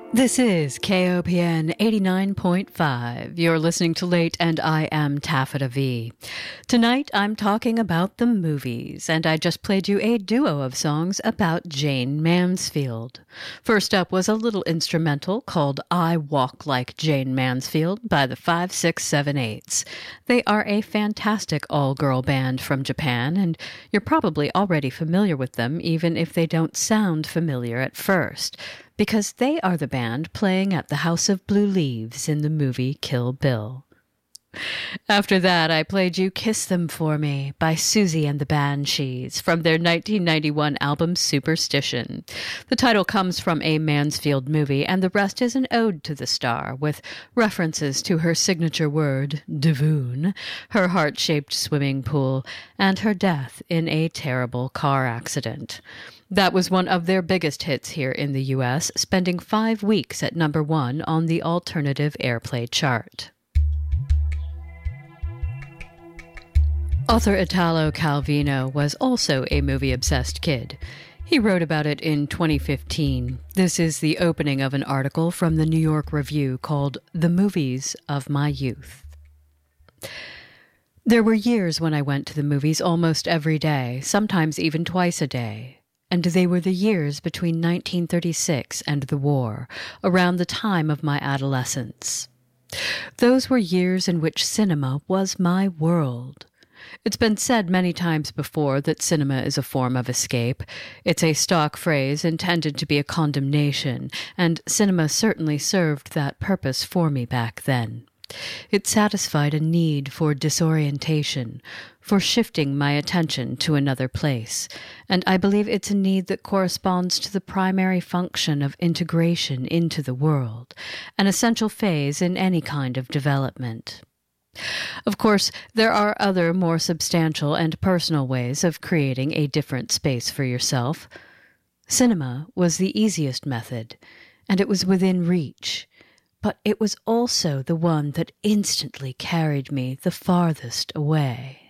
This is KOPN 89.5. You're listening to Late, and I am Taffeta V. Tonight, I'm talking about the movies, and I just played you a duo of songs about Jayne Mansfield. First up was a little instrumental called I Walk Like Jayne Mansfield by the 5678s. They are a fantastic all-girl band from Japan, and you're probably already familiar with them, even if they don't sound familiar at first, because they are the band playing at the House of Blue Leaves in the movie Kill Bill. After that, I played you Kiss Them For Me by Susie and the Banshees from their 1991 album Superstition. The title comes from a Mansfield movie, and the rest is an ode to the star, with references to her signature word, Devoon, her heart-shaped swimming pool, and her death in a terrible car accident. That was one of their biggest hits here in the U.S., spending 5 weeks at number 1 on the alternative airplay chart. Author Italo Calvino was also a movie-obsessed kid. He wrote about it in 2015. This is the opening of an article from the New York Review called The Movies of My Youth. There were years when I went to the movies almost every day, sometimes even twice a day. And they were the years between 1936 and the war, around the time of my adolescence. Those were years in which cinema was my world. It's been said many times before that cinema is a form of escape. It's a stock phrase intended to be a condemnation, and cinema certainly served that purpose for me back then. It satisfied a need for disorientation, for shifting my attention to another place, and I believe it's a need that corresponds to the primary function of integration into the world, an essential phase in any kind of development. Of course, there are other more substantial and personal ways of creating a different space for yourself. Cinema was the easiest method, and it was within reach. But it was also the one that instantly carried me the farthest away.